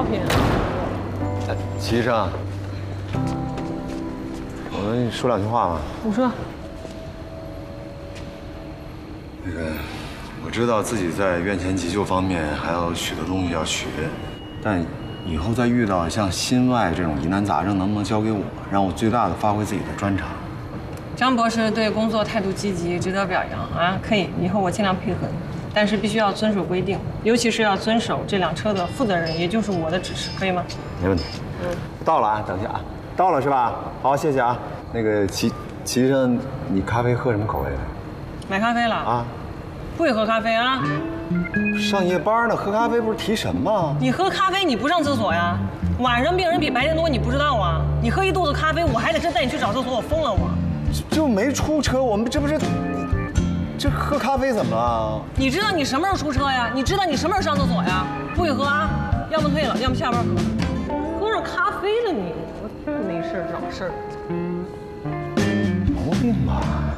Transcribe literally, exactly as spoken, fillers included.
药品。 哎，齐医生，我跟你说两句话吧。 你说。 那个，我知道自己在院前急救方面还有许多东西要学，但以后再遇到像心外这种疑难杂症，能不能交给我，让我最大的发挥自己的专长？ 张博士对工作态度积极，值得表扬啊！可以，以后我尽量配合你，但是必须要遵守规定，尤其是要遵守这辆车的负责人，也就是我的指示，可以吗？ 没问题。嗯，到了啊，等一下啊，到了是吧？好，谢谢啊。那个齐齐医生，你咖啡喝什么口味的？ 买咖啡了啊？不许喝咖啡啊！ 上夜班呢，喝咖啡不是提神吗？ 你喝咖啡你不上厕所呀？晚上病人比白天多，你不知道啊？你喝一肚子咖啡，我还得真带你去找厕所，我疯了我！ 就没出车，我们这不是，这喝咖啡怎么了？ 你知道你什么时候出车呀？你知道你什么时候上厕所呀？不许喝啊！要么退了，要么下班喝。喝上咖啡了你，我没事找事儿。 毛病吧？